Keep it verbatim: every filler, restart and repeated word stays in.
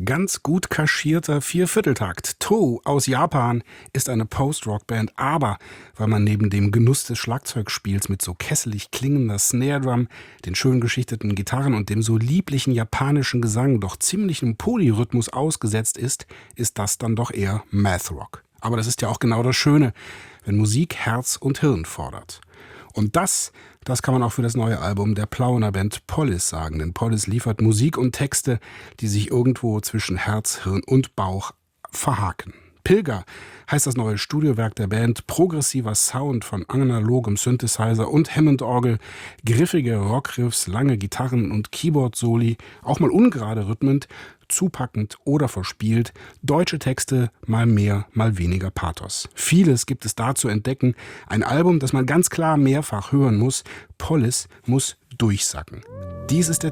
Ganz gut kaschierter Viervierteltakt. To aus Japan ist eine Post-Rock-Band, aber weil man neben dem Genuss des Schlagzeugspiels mit so kesselig klingender Snare-Drum, den schön geschichteten Gitarren und dem so lieblichen japanischen Gesang doch ziemlichem Polyrhythmus ausgesetzt ist, ist das dann doch eher Math-Rock. Aber das ist ja auch genau das Schöne, wenn Musik Herz und Hirn fordert. Und das, das kann man auch für das neue Album der Plauener Band Polis sagen. Denn Polis liefert Musik und Texte, die sich irgendwo zwischen Herz, Hirn und Bauch verhaken. Pilger heißt das neue Studiowerk der Band, progressiver Sound von analogem Synthesizer und Hammond-Orgel, griffige Rockriffs, lange Gitarren und Keyboard-Soli, auch mal ungerade Rhythmen, zupackend oder verspielt, deutsche Texte, mal mehr, mal weniger Pathos. Vieles gibt es da zu entdecken. Ein Album, das man ganz klar mehrfach hören muss. Polis muss durchsacken. Dies ist der